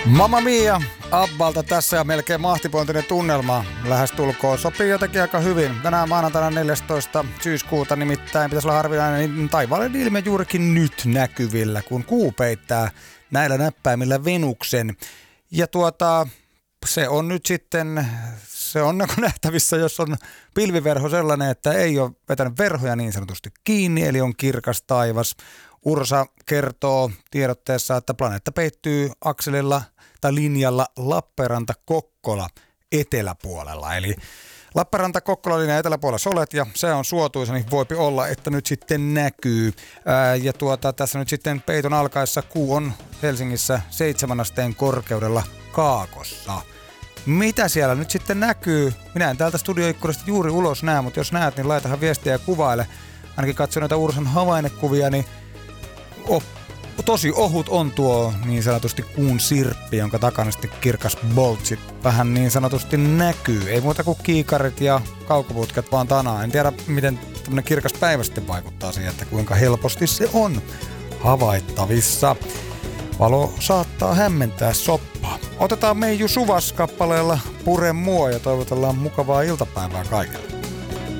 Mamma Mia, Abbalta tässä ja melkein mahtipointinen tunnelma. Lähestulkoon sopii jotenkin aika hyvin. Tänään maanantaina 14. syyskuuta nimittäin pitäisi olla harvinainen niin taivaallen ilme juurikin nyt näkyvillä, kun kuu peittää näillä näppäimillä Venuksen. Ja se on nyt sitten, se on nähtävissä, jos on pilviverho sellainen, että ei ole vetänyt verhoja niin sanotusti kiinni, eli on kirkas taivas. Ursa kertoo tiedotteessa, että planeetta peittyy akselilla tai linjalla Lappeenranta-Kokkola eteläpuolella. Eli Lappeenranta-Kokkola-linja eteläpuolella solet ja se on suotuisa, niin voipi olla, että nyt sitten näkyy. Ja tässä nyt sitten peiton alkaessa kuu on Helsingissä 7 asteen korkeudella Kaakossa. Mitä siellä nyt sitten näkyy? Minä en täältä studioikkunasta juuri ulos näe, mutta jos näet, niin laitahan viestiä ja kuvaile. Ainakin katso näitä Ursan havainnekuvia, niin tosi ohut on tuo niin sanotusti kuun sirppi, jonka takana sitten kirkas boltsi vähän niin sanotusti näkyy. Ei muuta kuin kiikarit ja kaukoputket vaan tanaa. En tiedä, miten tämmöinen kirkas päivä sitten vaikuttaa siihen, että kuinka helposti se on havaittavissa. Valo saattaa hämmentää soppaa. Otetaan Meiju Suvas kappaleella Pure mua ja toivotellaan mukavaa iltapäivää kaikille.